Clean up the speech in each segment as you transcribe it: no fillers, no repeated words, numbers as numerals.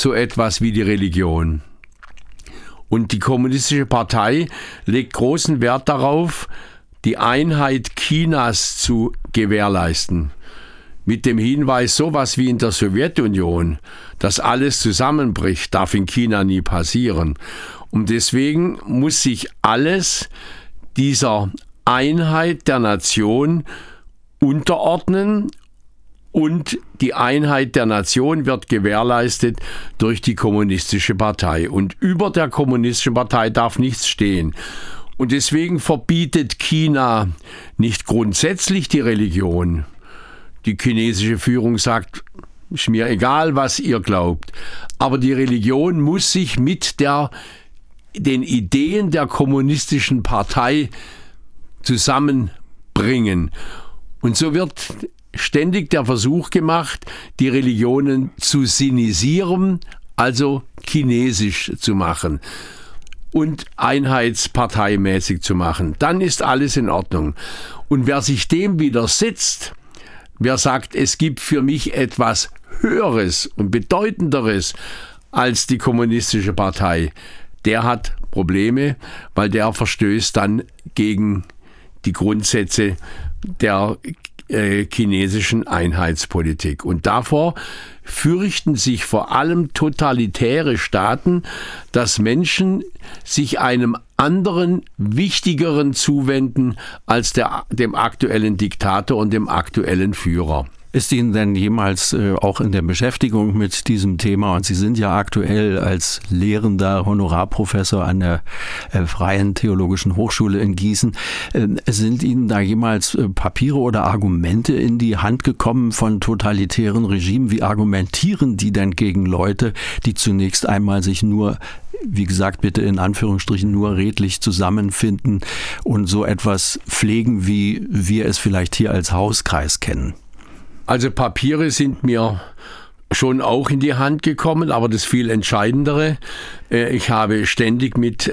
so etwas wie die Religion. Und die Kommunistische Partei legt großen Wert darauf, die Einheit Chinas zu gewährleisten. Mit dem Hinweis, sowas wie in der Sowjetunion, dass alles zusammenbricht, darf in China nie passieren. Und deswegen muss sich alles dieser Einheit der Nation unterordnen, und die Einheit der Nation wird gewährleistet durch die Kommunistische Partei. Und über der Kommunistischen Partei darf nichts stehen. Und deswegen verbietet China nicht grundsätzlich die Religion. Die chinesische Führung sagt, ist mir egal, was ihr glaubt. Aber die Religion muss sich mit den Ideen der Kommunistischen Partei zusammenbringen. Und so wird ständig der Versuch gemacht, die Religionen zu sinisieren, also chinesisch zu machen und einheitsparteimäßig zu machen. Dann ist alles in Ordnung. Und wer sich dem widersetzt, wer sagt, es gibt für mich etwas Höheres und Bedeutenderes als die Kommunistische Partei, der hat Probleme, weil der verstößt dann gegen die Grundsätze der chinesischen Einheitspolitik. Und davor fürchten sich vor allem totalitäre Staaten, dass Menschen sich einem anderen, wichtigeren zuwenden als dem aktuellen Diktator und dem aktuellen Führer. Ist Ihnen denn jemals auch in der Beschäftigung mit diesem Thema, und Sie sind ja aktuell als lehrender Honorarprofessor an der Freien Theologischen Hochschule in Gießen, sind Ihnen da jemals Papiere oder Argumente in die Hand gekommen von totalitären Regimen? Wie argumentieren die denn gegen Leute, die zunächst einmal sich nur, wie gesagt, bitte in Anführungsstrichen, nur redlich zusammenfinden und so etwas pflegen, wie wir es vielleicht hier als Hauskreis kennen? Also Papiere sind mir schon auch in die Hand gekommen, aber das viel Entscheidendere, ich habe ständig mit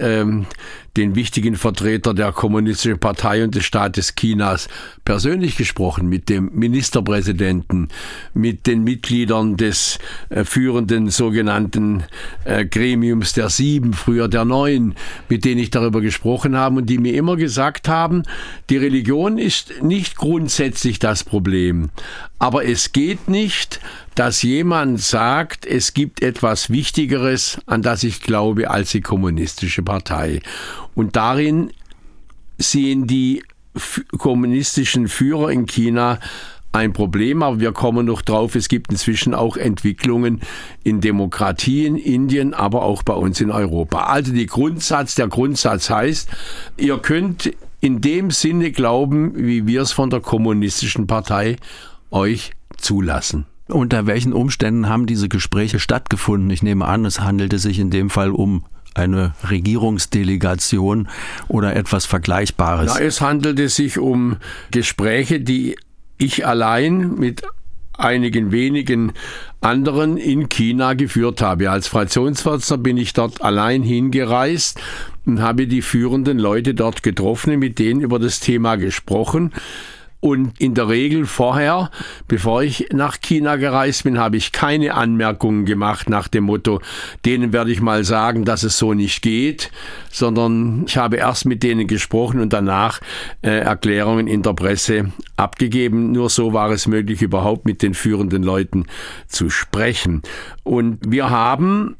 den wichtigen Vertretern der Kommunistischen Partei und des Staates Chinas persönlich gesprochen, mit dem Ministerpräsidenten, mit den Mitgliedern des führenden sogenannten Gremiums der 7, früher der 9, mit denen ich darüber gesprochen habe und die mir immer gesagt haben, die Religion ist nicht grundsätzlich das Problem, aber es geht nicht, dass jemand sagt, es gibt etwas Wichtigeres, an das ich glaube, als die Kommunistische Partei. Und darin sehen die kommunistischen Führer in China ein Problem, aber wir kommen noch drauf, es gibt inzwischen auch Entwicklungen in Demokratien, Indien, aber auch bei uns in Europa. Also der Grundsatz heißt, ihr könnt in dem Sinne glauben, wie wir es von der Kommunistischen Partei euch zulassen. Unter welchen Umständen haben diese Gespräche stattgefunden? Ich nehme an, es handelte sich in dem Fall um eine Regierungsdelegation oder etwas Vergleichbares. Na, es handelte sich um Gespräche, die ich allein mit einigen wenigen anderen in China geführt habe. Als Fraktionsvorsitzender bin ich dort allein hingereist und habe die führenden Leute dort getroffen, mit denen über das Thema gesprochen. Und in der Regel vorher, bevor ich nach China gereist bin, habe ich keine Anmerkungen gemacht nach dem Motto, denen werde ich mal sagen, dass es so nicht geht, sondern ich habe erst mit denen gesprochen und danach Erklärungen in der Presse abgegeben. Nur so war es möglich, überhaupt mit den führenden Leuten zu sprechen. Und wir haben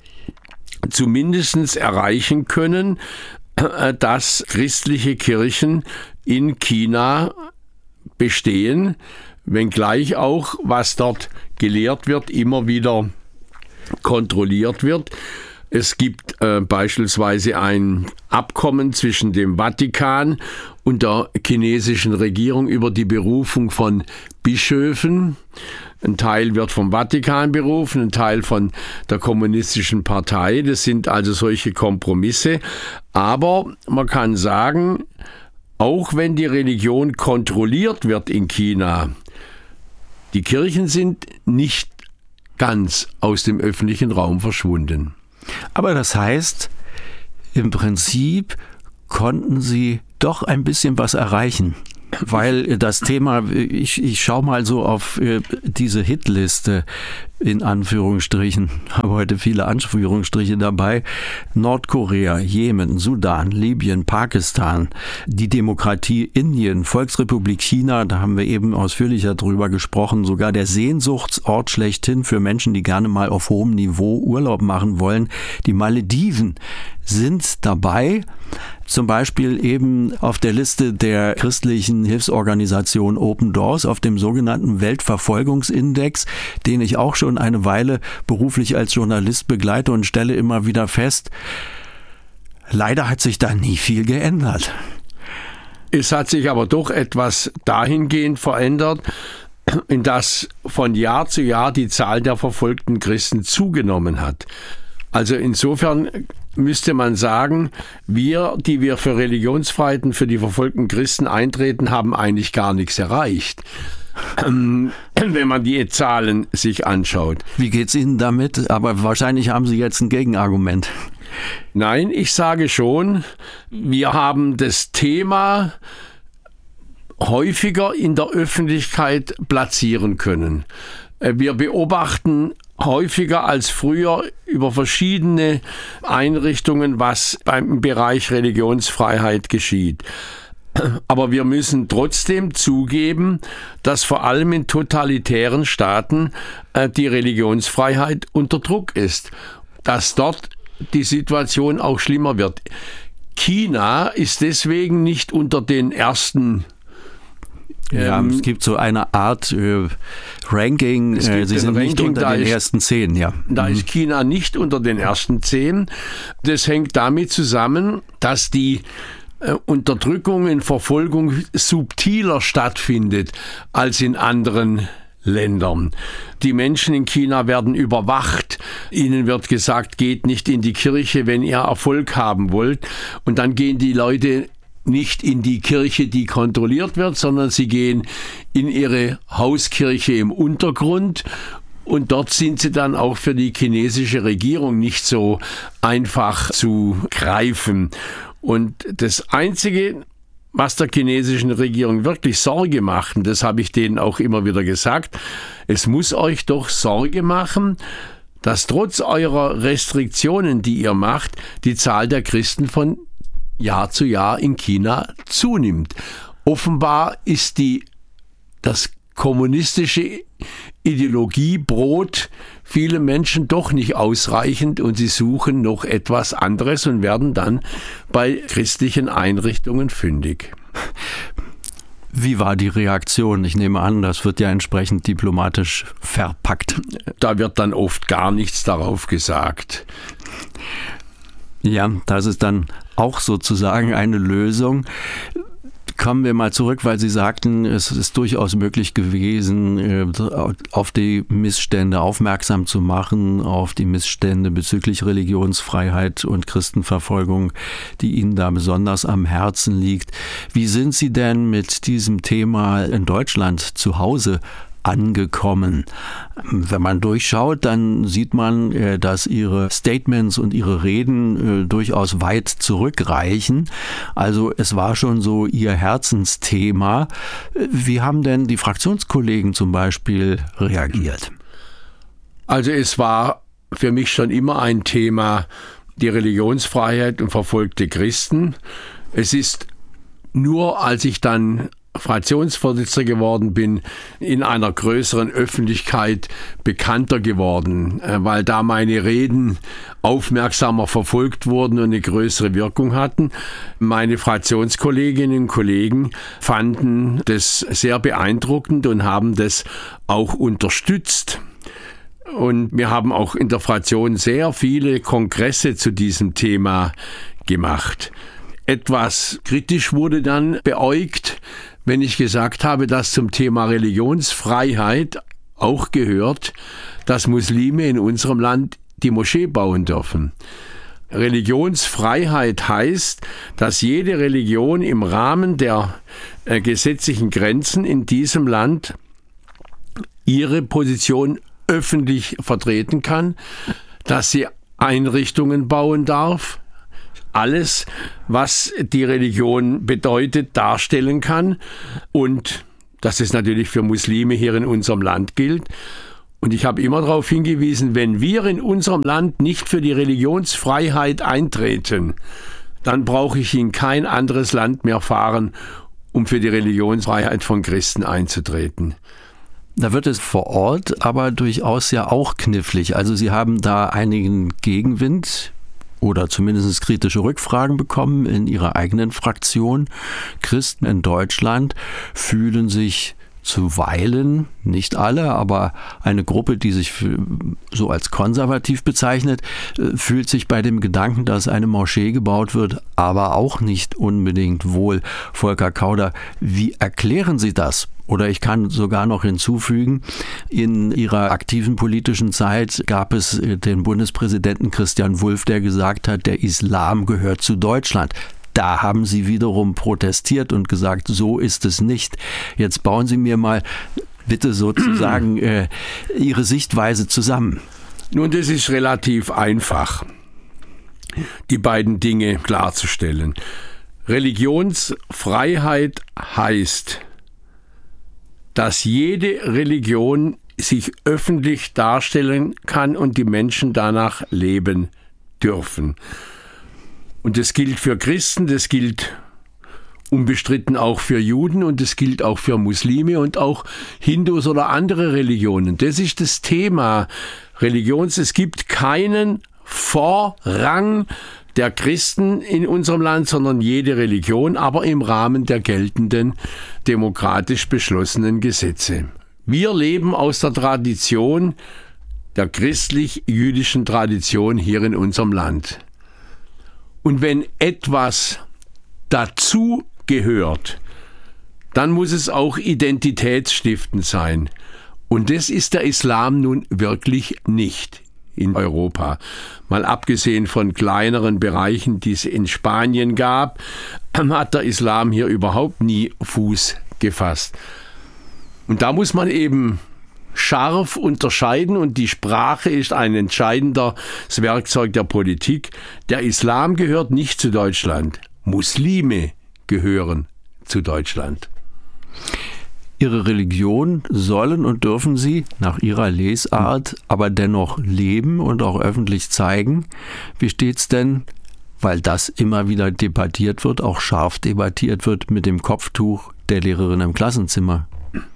zumindest erreichen können, dass christliche Kirchen in China bestehen, wenngleich auch, was dort gelehrt wird, immer wieder kontrolliert wird. Es gibt beispielsweise ein Abkommen zwischen dem Vatikan und der chinesischen Regierung über die Berufung von Bischöfen. Ein Teil wird vom Vatikan berufen, ein Teil von der Kommunistischen Partei. Das sind also solche Kompromisse. Aber man kann sagen, auch wenn die Religion kontrolliert wird in China, die Kirchen sind nicht ganz aus dem öffentlichen Raum verschwunden. Aber das heißt, im Prinzip konnten Sie doch ein bisschen was erreichen. Weil das Thema, ich schaue mal so auf diese Hitliste, in Anführungsstrichen, habe heute viele Anführungsstriche dabei, Nordkorea, Jemen, Sudan, Libyen, Pakistan, die Demokratie Indien, Volksrepublik China, da haben wir eben ausführlicher drüber gesprochen, sogar der Sehnsuchtsort schlechthin für Menschen, die gerne mal auf hohem Niveau Urlaub machen wollen, die Malediven sind dabei, zum Beispiel eben auf der Liste der christlichen Hilfsorganisation Open Doors auf dem sogenannten Weltverfolgungsindex, den ich auch schon eine Weile beruflich als Journalist begleite und stelle immer wieder fest, leider hat sich da nie viel geändert. Es hat sich aber doch etwas dahingehend verändert, in das von Jahr zu Jahr die Zahl der verfolgten Christen zugenommen hat. Also insofern müsste man sagen, wir, die wir für Religionsfreiheit und für die verfolgten Christen eintreten, haben eigentlich gar nichts erreicht, wenn man die Zahlen sich anschaut. Wie geht's Ihnen damit? Aber wahrscheinlich haben Sie jetzt ein Gegenargument. Nein, ich sage schon, wir haben das Thema häufiger in der Öffentlichkeit platzieren können. Wir beobachten häufiger als früher über verschiedene Einrichtungen, was im Bereich Religionsfreiheit geschieht. Aber wir müssen trotzdem zugeben, dass vor allem in totalitären Staaten die Religionsfreiheit unter Druck ist, dass dort die Situation auch schlimmer wird. China ist deswegen nicht unter den ersten. Es gibt so eine Art Ranking, Sie sind nicht unter den ersten 10, ja. Da ist China nicht unter den ersten 10. Das hängt damit zusammen, dass die Unterdrückung und Verfolgung subtiler stattfindet als in anderen Ländern. Die Menschen in China werden überwacht. Ihnen wird gesagt, geht nicht in die Kirche, wenn ihr Erfolg haben wollt. Und dann gehen die Leute nicht in die Kirche, die kontrolliert wird, sondern sie gehen in ihre Hauskirche im Untergrund. Und dort sind sie dann auch für die chinesische Regierung nicht so einfach zu greifen. Und das Einzige, was der chinesischen Regierung wirklich Sorge macht, und das habe ich denen auch immer wieder gesagt, es muss euch doch Sorge machen, dass trotz eurer Restriktionen, die ihr macht, die Zahl der Christen von Jahr zu Jahr in China zunimmt. Offenbar ist das kommunistische Ideologiebrot viele Menschen doch nicht ausreichend und sie suchen noch etwas anderes und werden dann bei christlichen Einrichtungen fündig. Wie war die Reaktion? Ich nehme an, das wird ja entsprechend diplomatisch verpackt. Da wird dann oft gar nichts darauf gesagt. Ja, das ist dann auch sozusagen eine Lösung. Kommen wir mal zurück, weil Sie sagten, es ist durchaus möglich gewesen, auf die Missstände aufmerksam zu machen, auf die Missstände bezüglich Religionsfreiheit und Christenverfolgung, die Ihnen da besonders am Herzen liegt. Wie sind Sie denn mit diesem Thema in Deutschland zu Hause angekommen? Wenn man durchschaut, dann sieht man, dass Ihre Statements und Ihre Reden durchaus weit zurückreichen. Also es war schon so Ihr Herzensthema. Wie haben denn die Fraktionskollegen zum Beispiel reagiert? Also es war für mich schon immer ein Thema, die Religionsfreiheit und verfolgte Christen. Es ist nur, als ich dann Fraktionsvorsitzender geworden bin, in einer größeren Öffentlichkeit bekannter geworden, weil da meine Reden aufmerksamer verfolgt wurden und eine größere Wirkung hatten. Meine Fraktionskolleginnen und Kollegen fanden das sehr beeindruckend und haben das auch unterstützt. Und wir haben auch in der Fraktion sehr viele Kongresse zu diesem Thema gemacht. Etwas kritisch wurde dann beäugt, wenn ich gesagt habe, dass zum Thema Religionsfreiheit auch gehört, dass Muslime in unserem Land die Moschee bauen dürfen. Religionsfreiheit heißt, dass jede Religion im Rahmen der gesetzlichen Grenzen in diesem Land ihre Position öffentlich vertreten kann, dass sie Einrichtungen bauen darf, alles, was die Religion bedeutet, darstellen kann und dass es natürlich für Muslime hier in unserem Land gilt Und ich habe immer darauf hingewiesen, wenn wir in unserem Land nicht für die Religionsfreiheit eintreten, dann brauche ich in kein anderes Land mehr fahren, um für die Religionsfreiheit von Christen einzutreten. Da wird es vor Ort aber durchaus ja auch knifflig. Also Sie haben da einigen Gegenwind oder zumindest kritische Rückfragen bekommen in Ihrer eigenen Fraktion. Christen in Deutschland fühlen sich zuweilen, nicht alle, aber eine Gruppe, die sich so als konservativ bezeichnet, fühlt sich bei dem Gedanken, dass eine Moschee gebaut wird, aber auch nicht unbedingt wohl. Volker Kauder, wie erklären Sie das? Oder ich kann sogar noch hinzufügen, in Ihrer aktiven politischen Zeit gab es den Bundespräsidenten Christian Wulff, der gesagt hat, der Islam gehört zu Deutschland. Da haben Sie wiederum protestiert und gesagt, so ist es nicht. Jetzt bauen Sie mir mal bitte sozusagen Ihre Sichtweise zusammen. Nun, das ist relativ einfach, die beiden Dinge klarzustellen. Religionsfreiheit heißt, dass jede Religion sich öffentlich darstellen kann und die Menschen danach leben dürfen. Und das gilt für Christen, das gilt unbestritten auch für Juden und das gilt auch für Muslime und auch Hindus oder andere Religionen. Das ist das Thema Religions. Es gibt keinen Vorrang der Christen in unserem Land, sondern jede Religion, aber im Rahmen der geltenden demokratisch beschlossenen Gesetze. Wir leben aus der Tradition, der christlich-jüdischen Tradition hier in unserem Land. Und wenn etwas dazu gehört, dann muss es auch identitätsstiftend sein. Und das ist der Islam nun wirklich nicht in Europa. Mal abgesehen von kleineren Bereichen, die es in Spanien gab, hat der Islam hier überhaupt nie Fuß gefasst. Und da muss man eben scharf unterscheiden und die Sprache ist ein entscheidendes Werkzeug der Politik. Der Islam gehört nicht zu Deutschland. Muslime gehören zu Deutschland. Ihre Religion sollen und dürfen Sie nach Ihrer Lesart aber dennoch leben und auch öffentlich zeigen. Wie steht's denn, weil das immer wieder debattiert wird, auch scharf debattiert wird, mit dem Kopftuch der Lehrerin im Klassenzimmer?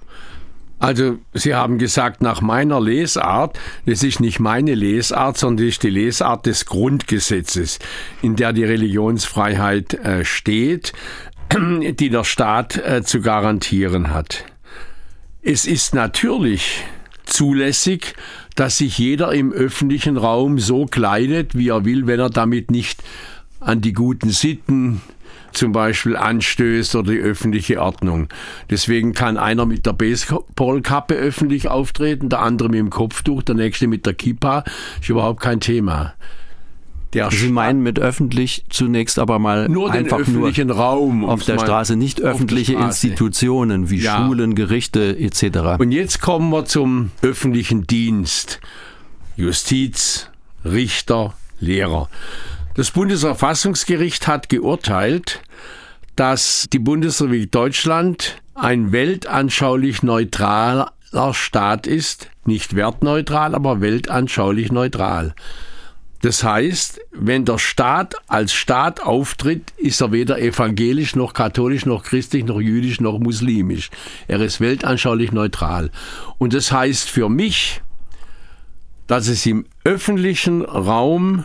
Also, Sie haben gesagt, nach meiner Lesart, das ist nicht meine Lesart, sondern das ist die Lesart des Grundgesetzes, in der die Religionsfreiheit steht, die der Staat zu garantieren hat. Es ist natürlich zulässig, dass sich jeder im öffentlichen Raum so kleidet, wie er will, wenn er damit nicht an die guten Sitten zum Beispiel anstößt oder die öffentliche Ordnung. Deswegen kann einer mit der Baseballkappe öffentlich auftreten, der andere mit dem Kopftuch, der nächste mit der Kippa. Ist überhaupt kein Thema. Sie meinen mit öffentlich zunächst aber mal nur einfach den öffentlichen Raum auf der Straße, nicht öffentliche Institutionen wie Schulen, Gerichte etc. Und jetzt kommen wir zum öffentlichen Dienst. Justiz, Richter, Lehrer. Das Bundesverfassungsgericht hat geurteilt, dass die Bundesrepublik Deutschland ein weltanschaulich neutraler Staat ist, nicht wertneutral, aber weltanschaulich neutral. Das heißt, wenn der Staat als Staat auftritt, ist er weder evangelisch, noch katholisch, noch christlich, noch jüdisch, noch muslimisch. Er ist weltanschaulich neutral. Und das heißt für mich, dass es im öffentlichen Raum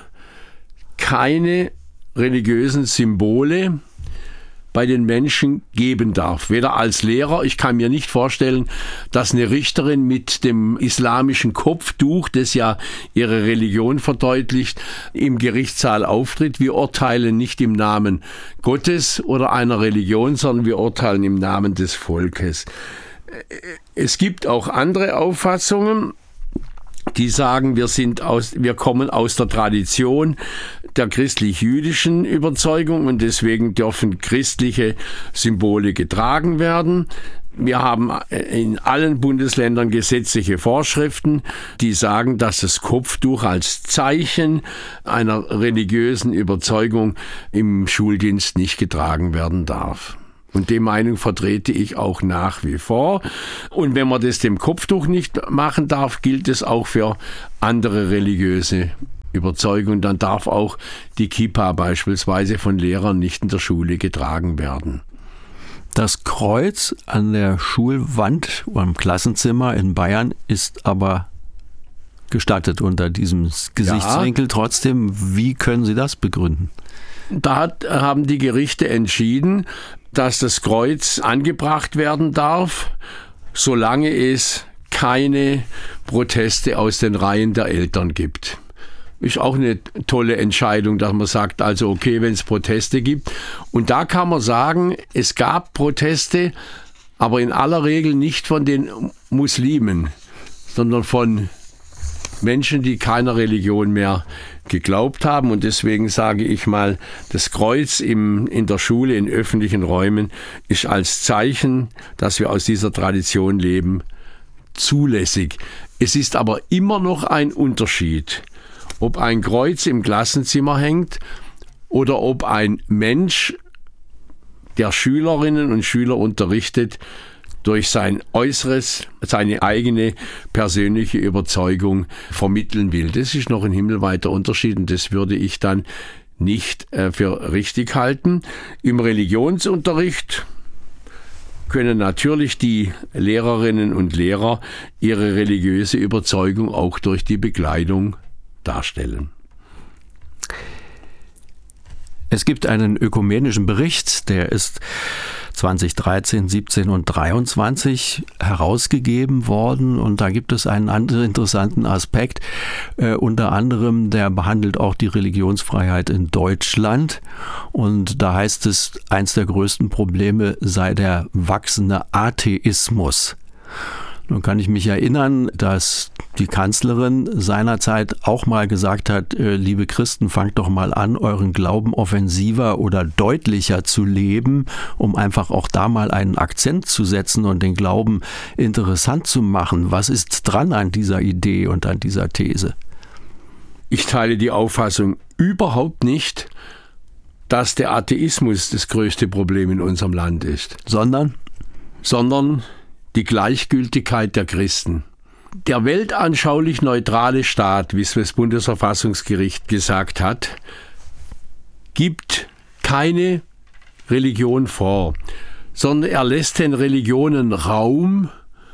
keine religiösen Symbole bei den Menschen geben darf. Weder als Lehrer, ich kann mir nicht vorstellen, dass eine Richterin mit dem islamischen Kopftuch, das ja ihre Religion verdeutlicht, im Gerichtssaal auftritt. Wir urteilen nicht im Namen Gottes oder einer Religion, sondern wir urteilen im Namen des Volkes. Es gibt auch andere Auffassungen, die sagen, wir kommen aus der Tradition der christlich-jüdischen Überzeugung und deswegen dürfen christliche Symbole getragen werden. Wir haben in allen Bundesländern gesetzliche Vorschriften, die sagen, dass das Kopftuch als Zeichen einer religiösen Überzeugung im Schuldienst nicht getragen werden darf. Und die Meinung vertrete ich auch nach wie vor. Und wenn man das dem Kopftuch nicht machen darf, gilt es auch für andere religiöse Überzeugungen. Dann darf auch die Kippa beispielsweise von Lehrern nicht in der Schule getragen werden. Das Kreuz an der Schulwand oder im Klassenzimmer in Bayern ist aber gestattet unter diesem Gesichtswinkel. Ja. Trotzdem, wie können Sie das begründen? Da haben die Gerichte entschieden, dass das Kreuz angebracht werden darf, solange es keine Proteste aus den Reihen der Eltern gibt. Ist auch eine tolle Entscheidung, dass man sagt, also okay, wenn es Proteste gibt. Und da kann man sagen, es gab Proteste, aber in aller Regel nicht von den Muslimen, sondern von Menschen, die keiner Religion mehr geglaubt haben. Und deswegen sage ich mal, das Kreuz in der Schule, in öffentlichen Räumen, ist als Zeichen, dass wir aus dieser Tradition leben, zulässig. Es ist aber immer noch ein Unterschied, ob ein Kreuz im Klassenzimmer hängt oder ob ein Mensch, der Schülerinnen und Schüler unterrichtet, durch sein Äußeres, seine eigene persönliche Überzeugung vermitteln will. Das ist noch ein himmelweiter Unterschied und das würde ich dann nicht für richtig halten. Im Religionsunterricht können natürlich die Lehrerinnen und Lehrer ihre religiöse Überzeugung auch durch die Bekleidung darstellen. Es gibt einen ökumenischen Bericht, der ist 2013, 17 und 23 herausgegeben worden und da gibt es einen anderen interessanten Aspekt, unter anderem, der behandelt auch die Religionsfreiheit in Deutschland und da heißt es, eins der größten Probleme sei der wachsende Atheismus. Nun kann ich mich erinnern, dass die Kanzlerin seinerzeit auch mal gesagt hat, liebe Christen, fangt doch mal an, euren Glauben offensiver oder deutlicher zu leben, um einfach auch da mal einen Akzent zu setzen und den Glauben interessant zu machen. Was ist dran an dieser Idee und an dieser These? Ich teile die Auffassung überhaupt nicht, dass der Atheismus das größte Problem in unserem Land ist. Sondern die Gleichgültigkeit der Christen. Der weltanschaulich neutrale Staat, wie es das Bundesverfassungsgericht gesagt hat, gibt keine Religion vor, sondern er lässt den Religionen Raum,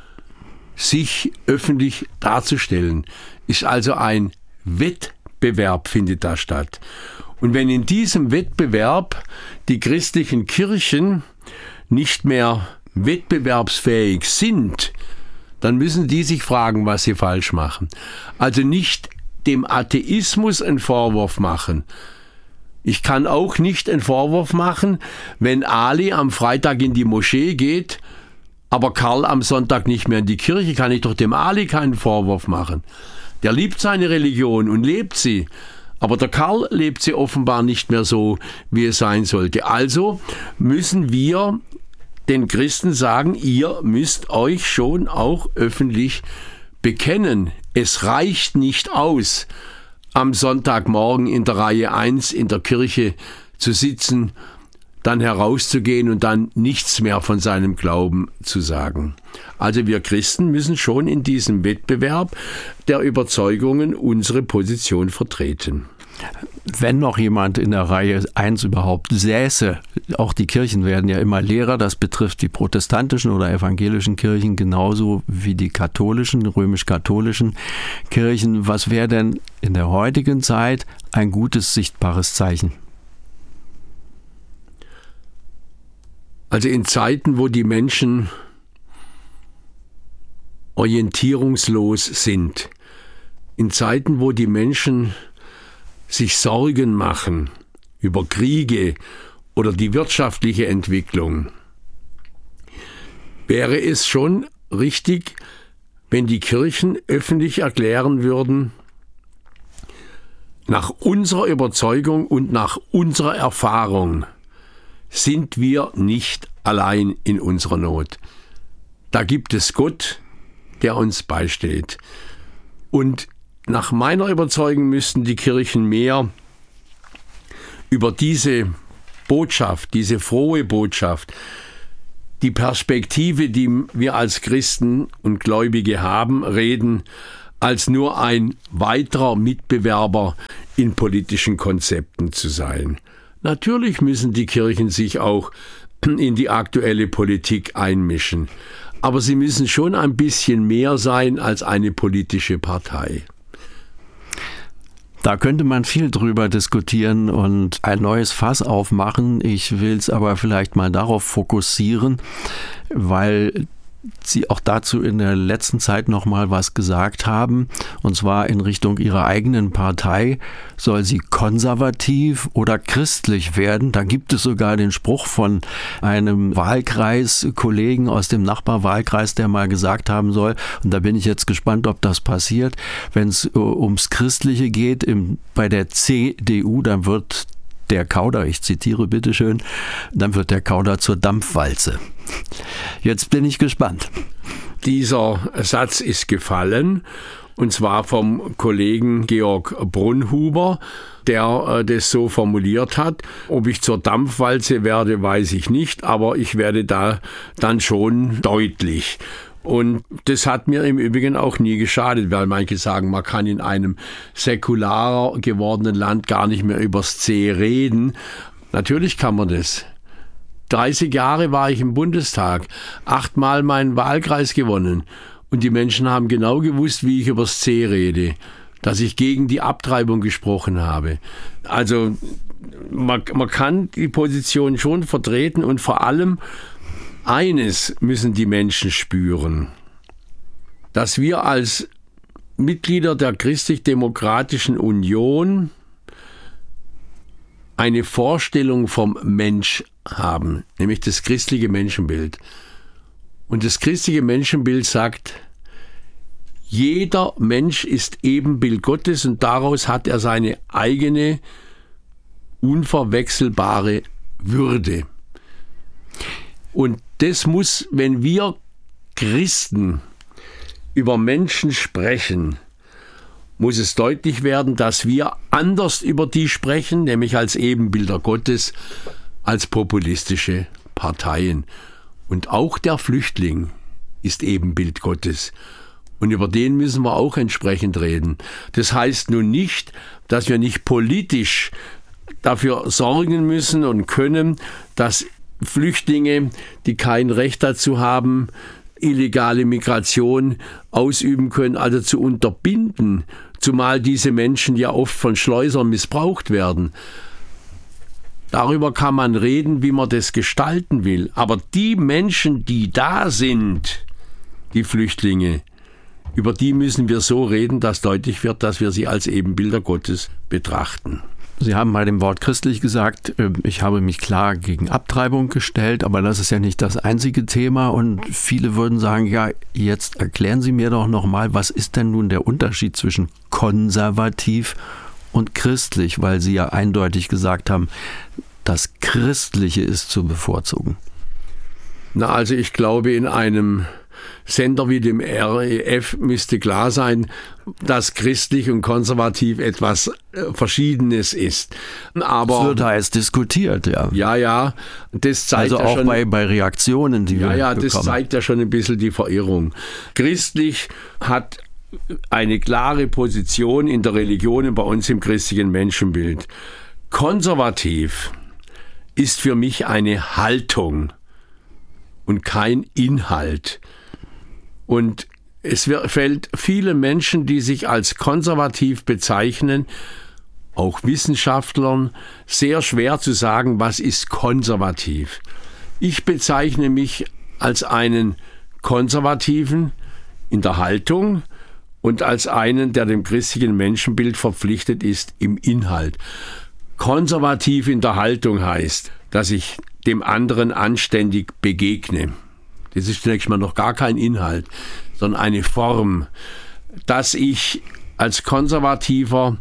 sich öffentlich darzustellen. Ist also ein Wettbewerb, findet da statt. Und wenn in diesem Wettbewerb die christlichen Kirchen nicht mehr wettbewerbsfähig sind, dann müssen die sich fragen, was sie falsch machen. Also nicht dem Atheismus einen Vorwurf machen. Ich kann auch nicht einen Vorwurf machen, wenn Ali am Freitag in die Moschee geht, aber Karl am Sonntag nicht mehr in die Kirche, kann ich doch dem Ali keinen Vorwurf machen. Der liebt seine Religion und lebt sie. Aber der Karl lebt sie offenbar nicht mehr so, wie es sein sollte. Also müssen wir den Christen sagen, ihr müsst euch schon auch öffentlich bekennen. Es reicht nicht aus, am Sonntagmorgen in der Reihe 1 in der Kirche zu sitzen, dann herauszugehen und dann nichts mehr von seinem Glauben zu sagen. Also wir Christen müssen schon in diesem Wettbewerb der Überzeugungen unsere Position vertreten. Wenn noch jemand in der Reihe 1 überhaupt säße, auch die Kirchen werden ja immer leerer, das betrifft die protestantischen oder evangelischen Kirchen genauso wie die katholischen, römisch-katholischen Kirchen. Was wäre denn in der heutigen Zeit ein gutes, sichtbares Zeichen? Also in Zeiten, wo die Menschen orientierungslos sind, in Zeiten, wo die Menschen sich Sorgen machen über Kriege oder die wirtschaftliche Entwicklung, wäre es schon richtig, wenn die Kirchen öffentlich erklären würden, nach unserer Überzeugung und nach unserer Erfahrung sind wir nicht allein in unserer Not. Da gibt es Gott, der uns beisteht. Und nach meiner Überzeugung müssten die Kirchen mehr über diese Botschaft, diese frohe Botschaft, die Perspektive, die wir als Christen und Gläubige haben, reden als nur ein weiterer Mitbewerber in politischen Konzepten zu sein. Natürlich müssen die Kirchen sich auch in die aktuelle Politik einmischen, aber sie müssen schon ein bisschen mehr sein als eine politische Partei. Da könnte man viel drüber diskutieren und ein neues Fass aufmachen. Ich will es aber vielleicht mal darauf fokussieren, weil Sie auch dazu in der letzten Zeit noch mal was gesagt haben, und zwar in Richtung Ihrer eigenen Partei. Soll sie konservativ oder christlich werden? Da gibt es sogar den Spruch von einem Wahlkreiskollegen aus dem Nachbarwahlkreis, der mal gesagt haben soll, und da bin ich jetzt gespannt, ob das passiert, wenn es ums Christliche geht, bei der CDU, dann wird der Kauder, ich zitiere bitteschön, dann wird der Kauder zur Dampfwalze. Jetzt bin ich gespannt. Dieser Satz ist gefallen, und zwar vom Kollegen Georg Brunhuber, der das so formuliert hat. Ob ich zur Dampfwalze werde, weiß ich nicht, aber ich werde da dann schon deutlich. Und das hat mir im Übrigen auch nie geschadet, weil manche sagen, man kann in einem säkularer gewordenen Land gar nicht mehr übers C reden. Natürlich kann man das. 30 Jahre war ich im Bundestag, 8-mal meinen Wahlkreis gewonnen. Und die Menschen haben genau gewusst, wie ich übers C rede, dass ich gegen die Abtreibung gesprochen habe. Also man kann die Position schon vertreten, und vor allem eines müssen die Menschen spüren, dass wir als Mitglieder der Christlich-Demokratischen Union eine Vorstellung vom Mensch haben, nämlich das christliche Menschenbild. Und das christliche Menschenbild sagt, jeder Mensch ist Ebenbild Gottes und daraus hat er seine eigene, unverwechselbare Würde. Und das muss, wenn wir Christen über Menschen sprechen, muss es deutlich werden, dass wir anders über die sprechen, nämlich als Ebenbilder Gottes, als populistische Parteien. Und auch der Flüchtling ist Ebenbild Gottes. Und über den müssen wir auch entsprechend reden. Das heißt nun nicht, dass wir nicht politisch dafür sorgen müssen und können, dass Flüchtlinge, die kein Recht dazu haben, illegale Migration ausüben können, also zu unterbinden, zumal diese Menschen ja oft von Schleusern missbraucht werden. Darüber kann man reden, wie man das gestalten will. Aber die Menschen, die da sind, die Flüchtlinge, über die müssen wir so reden, dass deutlich wird, dass wir sie als Ebenbilder Gottes betrachten. Sie haben bei dem Wort christlich gesagt, ich habe mich klar gegen Abtreibung gestellt, aber das ist ja nicht das einzige Thema, und viele würden sagen, ja, jetzt erklären Sie mir doch nochmal, was ist denn nun der Unterschied zwischen konservativ und christlich, weil Sie ja eindeutig gesagt haben, das Christliche ist zu bevorzugen. Na, also ich glaube, in einem Sender wie dem REF müsste klar sein, dass christlich und konservativ etwas Verschiedenes ist. Aber es wird heiß diskutiert, ja. Ja, das zeigt also ja auch schon, bei Reaktionen, die wir bekommen. Das zeigt ja schon ein bisschen die Verirrung. Christlich hat eine klare Position in der Religion und bei uns im christlichen Menschenbild. Konservativ ist für mich eine Haltung und kein Inhalt. Und es fällt vielen Menschen, die sich als konservativ bezeichnen, auch Wissenschaftlern, sehr schwer zu sagen, was ist konservativ. Ich bezeichne mich als einen Konservativen in der Haltung und als einen, der dem christlichen Menschenbild verpflichtet ist im Inhalt. Konservativ in der Haltung heißt, dass ich dem anderen anständig begegne. Das ist zunächst mal noch gar kein Inhalt, sondern eine Form, dass ich als Konservativer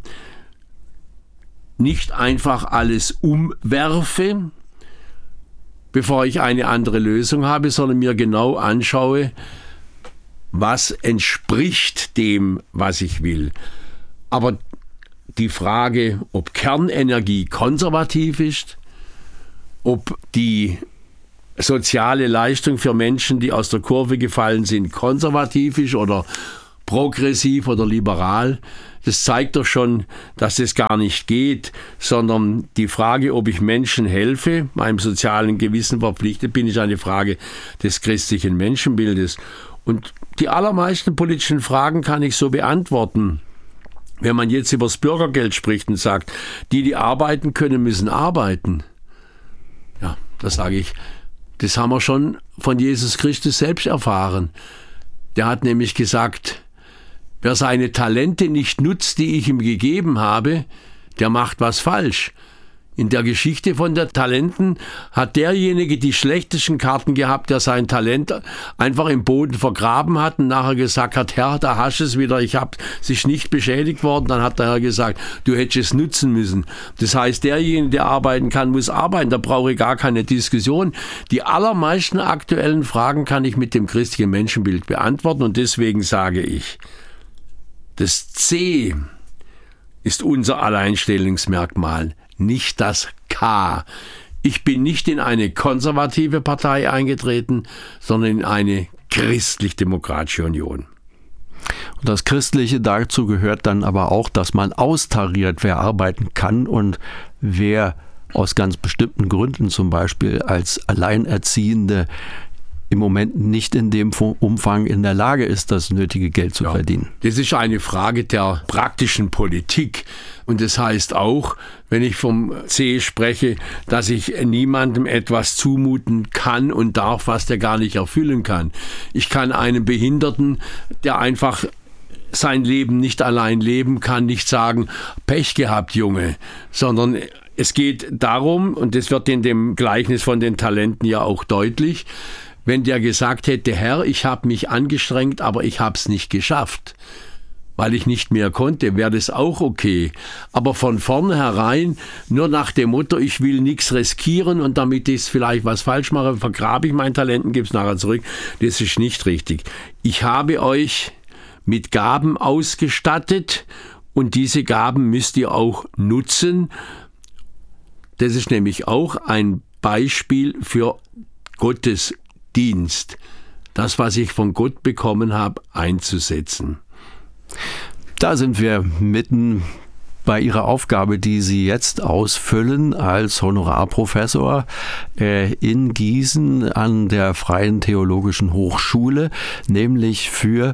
nicht einfach alles umwerfe, bevor ich eine andere Lösung habe, sondern mir genau anschaue, was entspricht dem, was ich will. Aber die Frage, ob Kernenergie konservativ ist, ob die soziale Leistung für Menschen, die aus der Kurve gefallen sind, konservativ ist oder progressiv oder liberal. Das zeigt doch schon, dass es gar nicht geht, sondern die Frage, ob ich Menschen helfe, meinem sozialen Gewissen verpflichtet bin, ist eine Frage des christlichen Menschenbildes. Und die allermeisten politischen Fragen kann ich so beantworten. Wenn man jetzt über das Bürgergeld spricht und sagt, die arbeiten können, müssen arbeiten. Ja, da sage ich, das haben wir schon von Jesus Christus selbst erfahren. Der hat nämlich gesagt, wer seine Talente nicht nutzt, die ich ihm gegeben habe, der macht was falsch. In der Geschichte von den Talenten hat derjenige die schlechtesten Karten gehabt, der sein Talent einfach im Boden vergraben hat und nachher gesagt hat, Herr, da hast du es wieder, ich habe sich nicht beschädigt worden. Dann hat der Herr gesagt, du hättest es nutzen müssen. Das heißt, derjenige, der arbeiten kann, muss arbeiten. Da brauche ich gar keine Diskussion. Die allermeisten aktuellen Fragen kann ich mit dem christlichen Menschenbild beantworten und deswegen sage ich, das C ist unser Alleinstellungsmerkmal, nicht das K. Ich bin nicht in eine konservative Partei eingetreten, sondern in eine christlich-demokratische Union. Und das Christliche, dazu gehört dann aber auch, dass man austariert, wer arbeiten kann und wer aus ganz bestimmten Gründen, zum Beispiel als Alleinerziehende, im Moment nicht in dem Umfang in der Lage ist, das nötige Geld zu verdienen. Das ist eine Frage der praktischen Politik. Und das heißt auch, wenn ich vom C spreche, dass ich niemandem etwas zumuten kann und darf, was der gar nicht erfüllen kann. Ich kann einem Behinderten, der einfach sein Leben nicht allein leben kann, nicht sagen, Pech gehabt, Junge, sondern es geht darum, und das wird in dem Gleichnis von den Talenten ja auch deutlich, wenn der gesagt hätte, Herr, ich habe mich angestrengt, aber ich habe es nicht geschafft, weil ich nicht mehr konnte, wäre das auch okay. Aber von vornherein, nur nach dem Motto, ich will nichts riskieren und damit ich vielleicht was falsch mache, vergrabe ich mein Talent und gebe es nachher zurück, das ist nicht richtig. Ich habe euch mit Gaben ausgestattet und diese Gaben müsst ihr auch nutzen. Das ist nämlich auch ein Beispiel für Gottes Dienst, das, was ich von Gott bekommen habe, einzusetzen. Da sind wir mitten bei Ihrer Aufgabe, die Sie jetzt ausfüllen als Honorarprofessor in Gießen an der Freien Theologischen Hochschule, nämlich für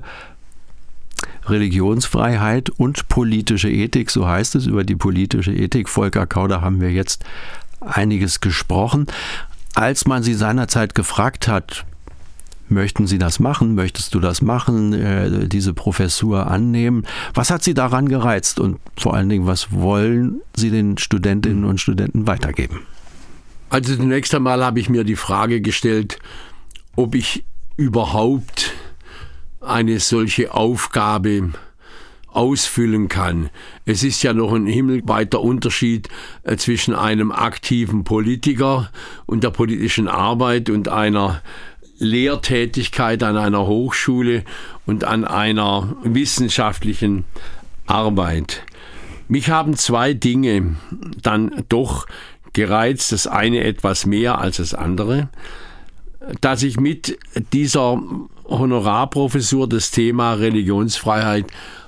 Religionsfreiheit und politische Ethik, so heißt es. Über die politische Ethik, Volker Kauder, haben wir jetzt einiges gesprochen. Als man Sie seinerzeit gefragt hat, möchten Sie das machen, möchtest du das machen, diese Professur annehmen, was hat Sie daran gereizt und vor allen Dingen, was wollen Sie den Studentinnen und Studenten weitergeben? Also zunächst einmal habe ich mir die Frage gestellt, ob ich überhaupt eine solche Aufgabe ausfüllen kann. Es ist ja noch ein himmelweiter Unterschied zwischen einem aktiven Politiker und der politischen Arbeit und einer Lehrtätigkeit an einer Hochschule und an einer wissenschaftlichen Arbeit. Mich haben zwei Dinge dann doch gereizt, das eine etwas mehr als das andere, dass ich mit dieser Honorarprofessur das Thema Religionsfreiheit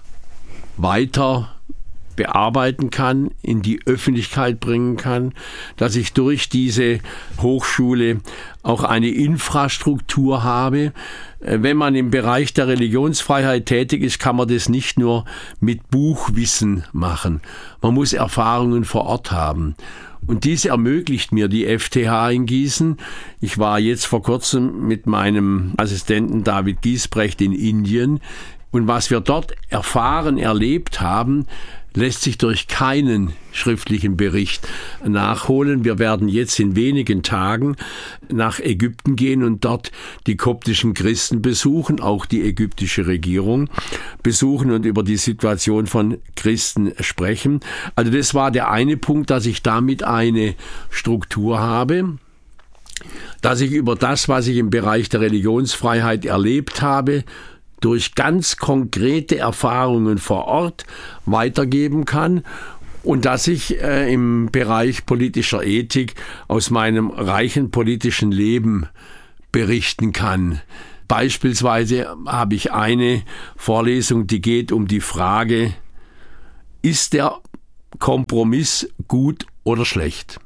weiter bearbeiten kann, in die Öffentlichkeit bringen kann, dass ich durch diese Hochschule auch eine Infrastruktur habe. Wenn man im Bereich der Religionsfreiheit tätig ist, kann man das nicht nur mit Buchwissen machen. Man muss Erfahrungen vor Ort haben. Und dies ermöglicht mir die FTH in Gießen. Ich war jetzt vor kurzem mit meinem Assistenten David Giesbrecht in Indien. Und was wir dort erfahren, erlebt haben, lässt sich durch keinen schriftlichen Bericht nachholen. Wir werden jetzt in wenigen Tagen nach Ägypten gehen und dort die koptischen Christen besuchen, auch die ägyptische Regierung besuchen und über die Situation von Christen sprechen. Also das war der eine Punkt, dass ich damit eine Struktur habe, dass ich über das, was ich im Bereich der Religionsfreiheit erlebt habe, durch ganz konkrete Erfahrungen vor Ort weitergeben kann Und dass ich im Bereich politischer Ethik aus meinem reichen politischen Leben berichten kann. Beispielsweise habe ich eine Vorlesung, die geht um die Frage, ist der Kompromiss gut oder schlecht?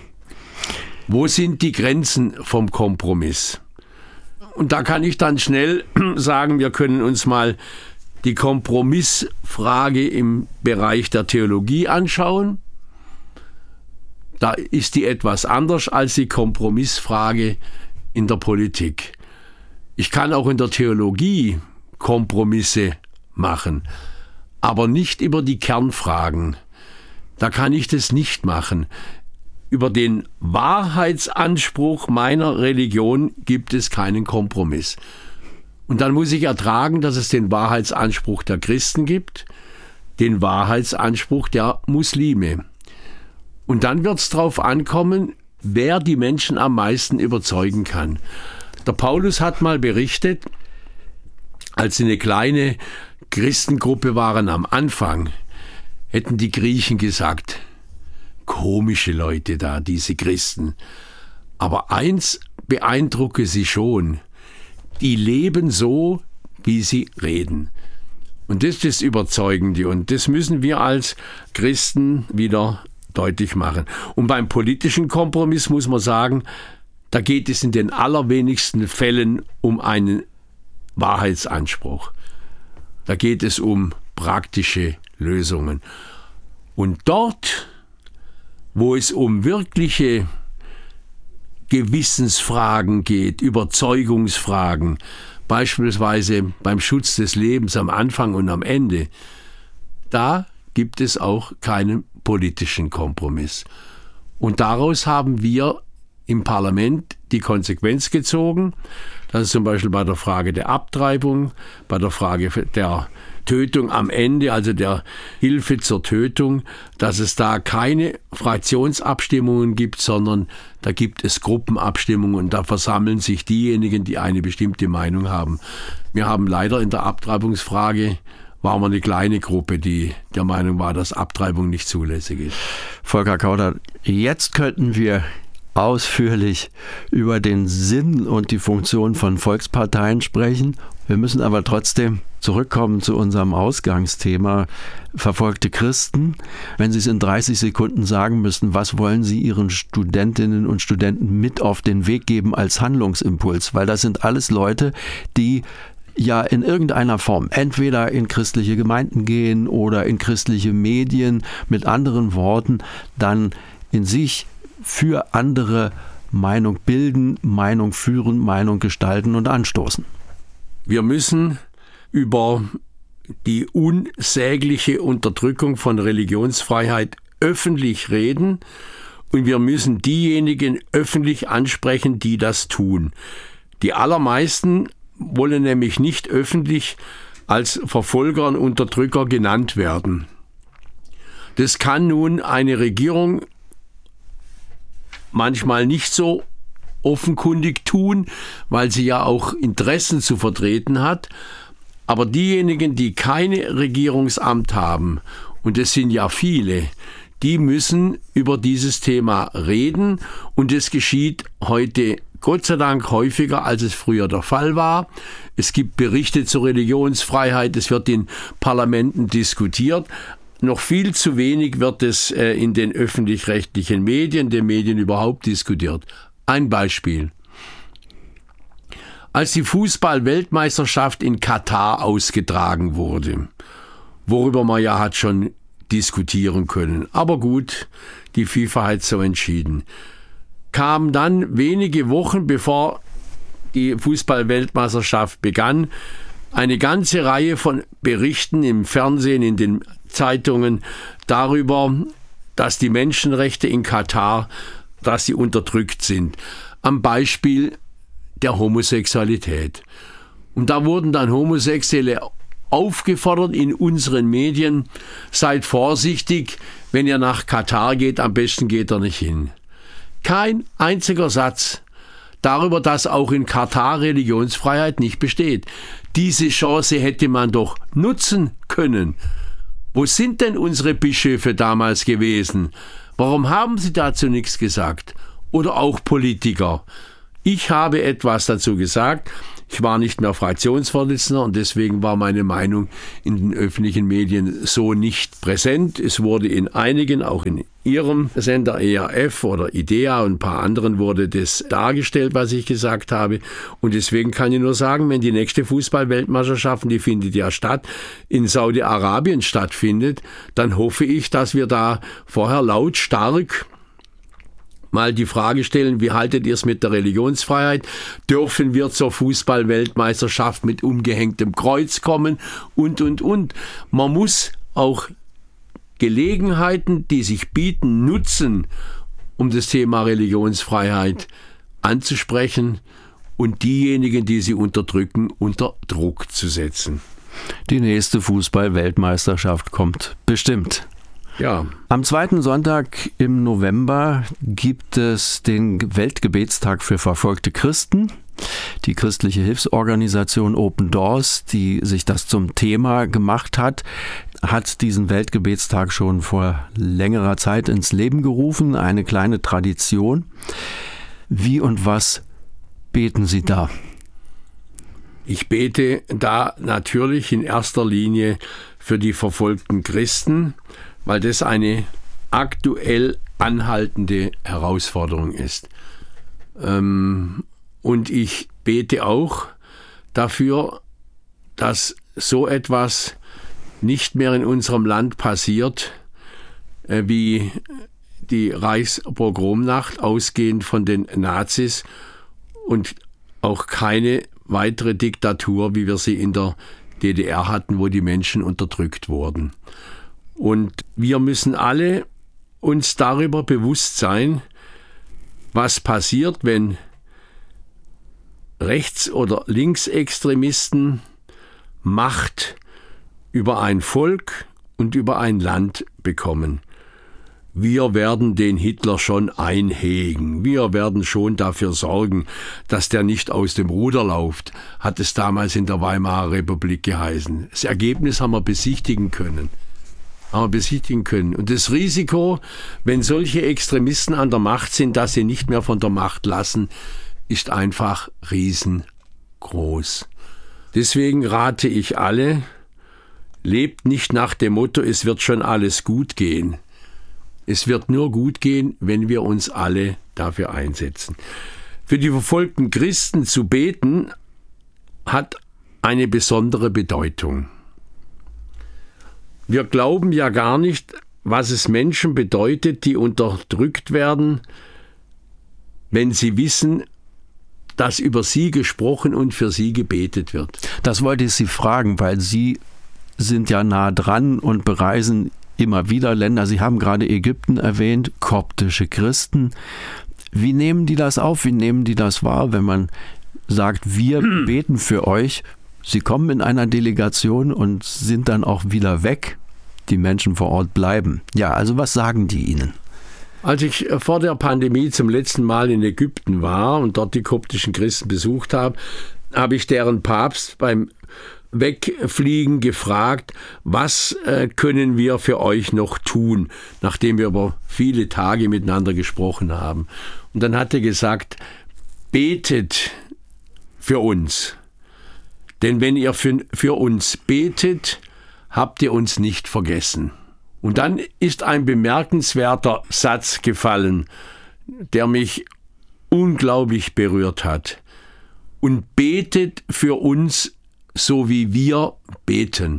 Wo sind die Grenzen vom Kompromiss? Und da kann ich dann schnell sagen, wir können uns mal die Kompromissfrage im Bereich der Theologie anschauen. Da ist die etwas anders als die Kompromissfrage in der Politik. Ich kann auch in der Theologie Kompromisse machen, aber nicht über die Kernfragen. Da kann ich das nicht machen. Über den Wahrheitsanspruch meiner Religion gibt es keinen Kompromiss. Und dann muss ich ertragen, dass es den Wahrheitsanspruch der Christen gibt, den Wahrheitsanspruch der Muslime. Und dann wird es darauf ankommen, wer die Menschen am meisten überzeugen kann. Der Paulus hat mal berichtet, als sie eine kleine Christengruppe waren am Anfang, hätten die Griechen gesagt, komische Leute da, diese Christen. Aber eins beeindrucke sie schon, die leben so, wie sie reden. Und das ist das Überzeugende und das müssen wir als Christen wieder deutlich machen. Und beim politischen Kompromiss muss man sagen, da geht es in den allerwenigsten Fällen um einen Wahrheitsanspruch. Da geht es um praktische Lösungen. Und dort, wo es um wirkliche Gewissensfragen geht, Überzeugungsfragen, beispielsweise beim Schutz des Lebens am Anfang und am Ende, da gibt es auch keinen politischen Kompromiss. Und daraus haben wir im Parlament die Konsequenz gezogen, dass es zum Beispiel bei der Frage der Abtreibung, bei der Frage der Tötung am Ende, also der Hilfe zur Tötung, dass es da keine Fraktionsabstimmungen gibt, sondern da gibt es Gruppenabstimmungen und da versammeln sich diejenigen, die eine bestimmte Meinung haben. Wir haben leider in der Abtreibungsfrage waren wir eine kleine Gruppe, die der Meinung war, dass Abtreibung nicht zulässig ist. Volker Kauder, jetzt könnten wir ausführlich über den Sinn und die Funktion von Volksparteien sprechen. Wir müssen aber trotzdem zurückkommen zu unserem Ausgangsthema, verfolgte Christen. Wenn Sie es in 30 Sekunden sagen müssten, was wollen Sie Ihren Studentinnen und Studenten mit auf den Weg geben als Handlungsimpuls? Weil das sind alles Leute, die ja in irgendeiner Form entweder in christliche Gemeinden gehen oder in christliche Medien, mit anderen Worten, dann in sich für andere Meinung bilden, Meinung führen, Meinung gestalten und anstoßen. Wir müssen über die unsägliche Unterdrückung von Religionsfreiheit öffentlich reden und wir müssen diejenigen öffentlich ansprechen, die das tun. Die allermeisten wollen nämlich nicht öffentlich als Verfolger und Unterdrücker genannt werden. Das kann nun eine Regierung manchmal nicht so offenkundig tun, weil sie ja auch Interessen zu vertreten hat. Aber diejenigen, die kein Regierungsamt haben, und es sind ja viele, die müssen über dieses Thema reden. Und es geschieht heute Gott sei Dank häufiger, als es früher der Fall war. Es gibt Berichte zur Religionsfreiheit, es wird in Parlamenten diskutiert. Noch viel zu wenig wird es in den öffentlich-rechtlichen Medien, den Medien überhaupt diskutiert. Ein Beispiel. Als die Fußball-Weltmeisterschaft in Katar ausgetragen wurde, worüber man ja hat schon diskutieren können, aber gut, die FIFA hat so entschieden, kam dann wenige Wochen bevor die Fußball-Weltmeisterschaft begann, eine ganze Reihe von Berichten im Fernsehen, in den Zeitungen darüber, dass die Menschenrechte in Katar, dass sie unterdrückt sind. Am Beispiel der Homosexualität. Und da wurden dann Homosexuelle aufgefordert in unseren Medien, seid vorsichtig, wenn ihr nach Katar geht, am besten geht ihr nicht hin. Kein einziger Satz darüber, dass auch in Katar Religionsfreiheit nicht besteht. Diese Chance hätte man doch nutzen können. Wo sind denn unsere Bischöfe damals gewesen? Warum haben sie dazu nichts gesagt? Oder auch Politiker. Ich habe etwas dazu gesagt. Ich war nicht mehr Fraktionsvorsitzender und deswegen war meine Meinung in den öffentlichen Medien so nicht präsent. Es wurde in einigen, auch in Ihrem Sender ERF oder IDEA und ein paar anderen wurde das dargestellt, was ich gesagt habe. Und deswegen kann ich nur sagen, wenn die nächste Fußball-Weltmeisterschaft, die findet ja statt, in Saudi-Arabien stattfindet, dann hoffe ich, dass wir da vorher lautstark mal die Frage stellen, wie haltet ihr es mit der Religionsfreiheit? Dürfen wir zur Fußball-Weltmeisterschaft mit umgehängtem Kreuz kommen? Und. Man muss auch Gelegenheiten, die sich bieten, nutzen, um das Thema Religionsfreiheit anzusprechen und diejenigen, die sie unterdrücken, unter Druck zu setzen. Die nächste Fußball-Weltmeisterschaft kommt bestimmt. Ja. Am zweiten Sonntag im November gibt es den Weltgebetstag für verfolgte Christen. Die christliche Hilfsorganisation Open Doors, die sich das zum Thema gemacht hat, hat diesen Weltgebetstag schon vor längerer Zeit ins Leben gerufen. Eine kleine Tradition. Wie und was beten Sie da? Ich bete da natürlich in erster Linie für die verfolgten Christen, weil das eine aktuell anhaltende Herausforderung ist. Und ich bete auch dafür, dass so etwas nicht mehr in unserem Land passiert, wie die Reichspogromnacht, ausgehend von den Nazis, und auch keine weitere Diktatur, wie wir sie in der DDR hatten, wo die Menschen unterdrückt wurden. Und wir müssen alle uns darüber bewusst sein, was passiert, wenn Rechts- oder Linksextremisten Macht über ein Volk und über ein Land bekommen. Wir werden den Hitler schon einhegen. Wir werden schon dafür sorgen, dass der nicht aus dem Ruder läuft, hat es damals in der Weimarer Republik geheißen. Das Ergebnis haben wir besichtigen können. Und das Risiko, wenn solche Extremisten an der Macht sind, dass sie nicht mehr von der Macht lassen, ist einfach riesengroß. Deswegen rate ich alle, lebt nicht nach dem Motto, es wird schon alles gut gehen. Es wird nur gut gehen, wenn wir uns alle dafür einsetzen. Für die verfolgten Christen zu beten, hat eine besondere Bedeutung. Wir glauben ja gar nicht, was es Menschen bedeutet, die unterdrückt werden, wenn sie wissen, dass über sie gesprochen und für sie gebetet wird. Das wollte ich Sie fragen, weil Sie sind ja nah dran und bereisen immer wieder Länder. Sie haben gerade Ägypten erwähnt, koptische Christen. Wie nehmen die das auf? Wie nehmen die das wahr, wenn man sagt, wir beten für euch? Sie kommen in einer Delegation und sind dann auch wieder weg. Die Menschen vor Ort bleiben. Ja, also was sagen die Ihnen? Als ich vor der Pandemie zum letzten Mal in Ägypten war und dort die koptischen Christen besucht habe, habe ich deren Papst beim Wegfliegen gefragt, was können wir für euch noch tun, nachdem wir über viele Tage miteinander gesprochen haben. Und dann hat er gesagt, betet für uns. Denn wenn ihr für uns betet, habt ihr uns nicht vergessen. Und dann ist ein bemerkenswerter Satz gefallen, der mich unglaublich berührt hat. Und betet für uns, so wie wir beten.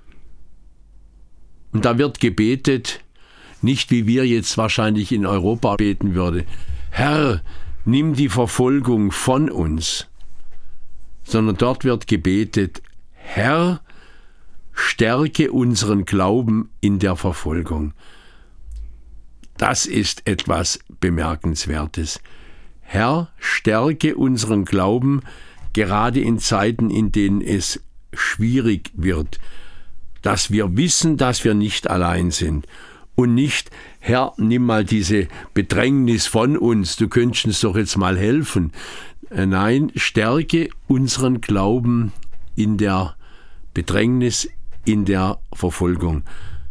Und da wird gebetet, nicht wie wir jetzt wahrscheinlich in Europa beten würden. Herr, nimm die Verfolgung von uns. Sondern dort wird gebetet, Herr, stärke unseren Glauben in der Verfolgung. Das ist etwas Bemerkenswertes. Herr, stärke unseren Glauben, gerade in Zeiten, in denen es schwierig wird, dass wir wissen, dass wir nicht allein sind. Und nicht, Herr, nimm mal diese Bedrängnis von uns, du könntest uns doch jetzt mal helfen. Nein, stärke unseren Glauben in der Bedrängnis, in der Verfolgung.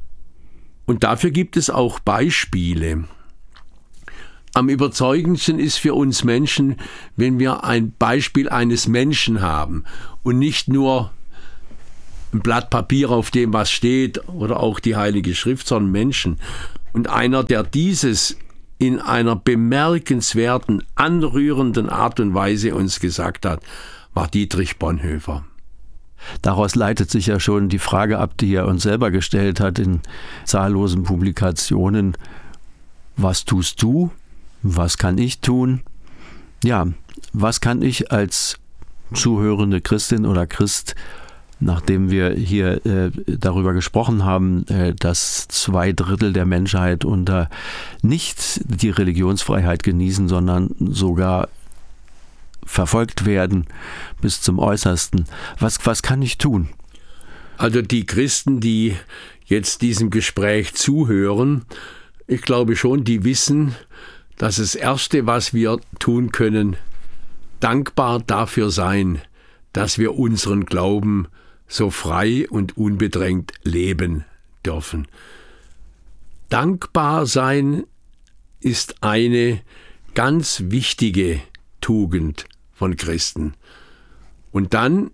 Und dafür gibt es auch Beispiele. Am überzeugendsten ist für uns Menschen, wenn wir ein Beispiel eines Menschen haben und nicht nur ein Blatt Papier, auf dem was steht, oder auch die Heilige Schrift, sondern Menschen. Und einer, der dieses in einer bemerkenswerten, anrührenden Art und Weise uns gesagt hat, war Dietrich Bonhoeffer. Daraus leitet sich ja schon die Frage ab, die er uns selber gestellt hat in zahllosen Publikationen. Was tust du? Was kann ich tun? Ja, was kann ich als zuhörende Christin oder Christ, nachdem wir hier darüber gesprochen haben, dass 2/3 der Menschheit unter nicht die Religionsfreiheit genießen, sondern sogar verfolgt werden bis zum Äußersten. Was kann ich tun? Also die Christen, die jetzt diesem Gespräch zuhören, ich glaube schon, die wissen, dass das Erste, was wir tun können, dankbar dafür sein, dass wir unseren Glauben so frei und unbedrängt leben dürfen. Dankbar sein ist eine ganz wichtige Tugend von Christen. Und dann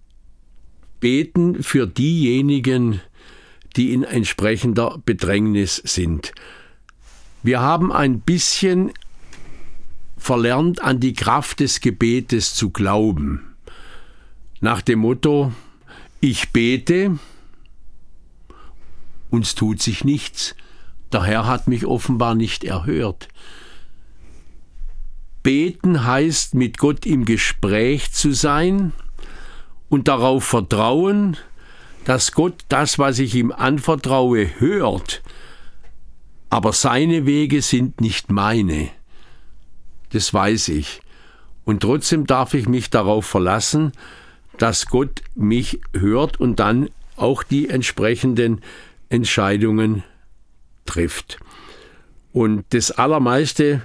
beten für diejenigen, die in entsprechender Bedrängnis sind. Wir haben ein bisschen verlernt, an die Kraft des Gebetes zu glauben. Nach dem Motto, ich bete, uns tut sich nichts. Der Herr hat mich offenbar nicht erhört. Beten heißt, mit Gott im Gespräch zu sein und darauf vertrauen, dass Gott das, was ich ihm anvertraue, hört. Aber seine Wege sind nicht meine. Das weiß ich. Und trotzdem darf ich mich darauf verlassen, dass Gott mich hört und dann auch die entsprechenden Entscheidungen trifft. Und das Allermeiste,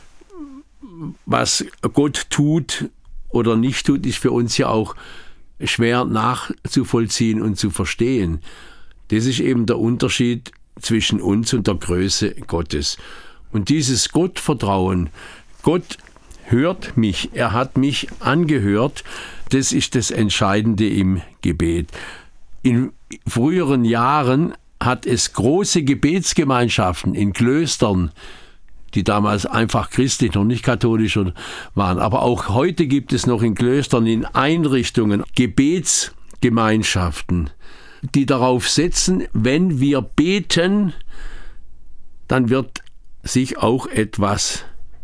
was Gott tut oder nicht tut, ist für uns ja auch schwer nachzuvollziehen und zu verstehen. Das ist eben der Unterschied zwischen uns und der Größe Gottes. Und dieses Gottvertrauen, Gott hört mich, er hat mich angehört, das ist das Entscheidende im Gebet. In früheren Jahren hat es große Gebetsgemeinschaften in Klöstern, die damals einfach christlich, noch nicht katholisch waren. Aber auch heute gibt es noch in Klöstern, in Einrichtungen, Gebetsgemeinschaften, die darauf setzen, wenn wir beten, dann wird sich auch etwas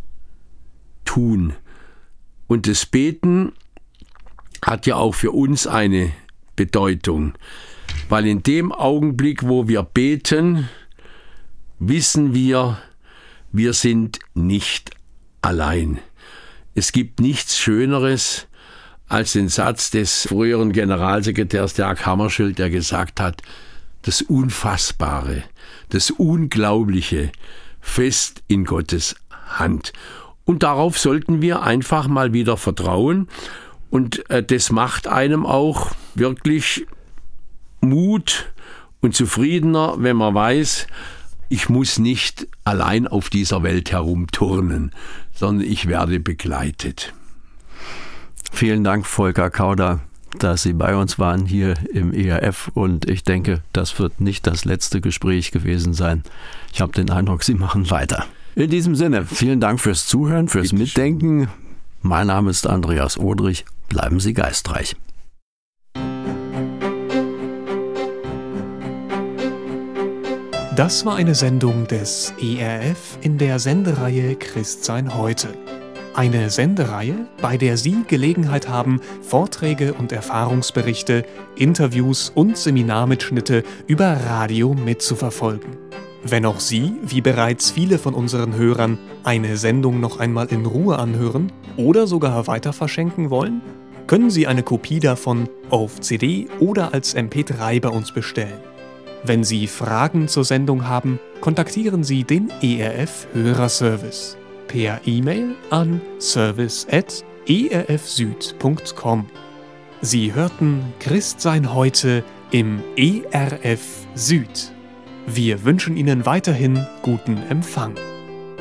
tun. Und das Beten hat ja auch für uns eine Bedeutung, weil in dem Augenblick, wo wir beten, wissen wir, wir sind nicht allein. Es gibt nichts Schöneres als den Satz des früheren Generalsekretärs Dag Hammarskjöld, der gesagt hat, das Unfassbare, das Unglaubliche fest in Gottes Hand. Und darauf sollten wir einfach mal wieder vertrauen. Und das macht einem auch wirklich Mut und zufriedener, wenn man weiß, ich muss nicht allein auf dieser Welt herumturnen, sondern ich werde begleitet. Vielen Dank, Volker Kauder, dass Sie bei uns waren hier im ERF. Und ich denke, das wird nicht das letzte Gespräch gewesen sein. Ich habe den Eindruck, Sie machen weiter. In diesem Sinne, vielen Dank fürs Zuhören, fürs Mitdenken. Mein Name ist Andreas Odrich. Bleiben Sie geistreich. Das war eine Sendung des ERF in der Sendereihe Christsein heute. Eine Sendereihe, bei der Sie Gelegenheit haben, Vorträge und Erfahrungsberichte, Interviews und Seminarmitschnitte über Radio mitzuverfolgen. Wenn auch Sie, wie bereits viele von unseren Hörern, eine Sendung noch einmal in Ruhe anhören oder sogar weiter verschenken wollen, können Sie eine Kopie davon auf CD oder als MP3 bei uns bestellen. Wenn Sie Fragen zur Sendung haben, kontaktieren Sie den ERF Hörerservice per E-Mail an service@erfsüd.com. Sie hörten Christsein heute im ERF Süd. Wir wünschen Ihnen weiterhin guten Empfang.